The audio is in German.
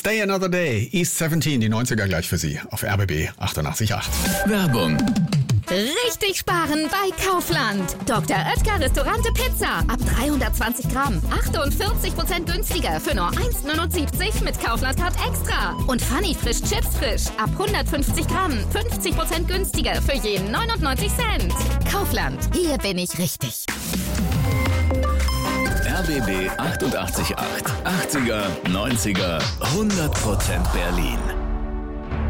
Stay Another Day, East 17, die 90er gleich für Sie auf RBB 88.8. Werbung. Richtig sparen bei Kaufland. Dr. Oetker Restaurante Pizza. Ab 320 Gramm. 48% günstiger für nur 1,79 mit Kaufland Card Extra. Und Funny Frisch Chips Frisch. Ab 150 Gramm. 50% günstiger für jeden 99 Cent. Kaufland. Hier bin ich richtig. RBB 88.8. 80er, 90er, 100% Berlin.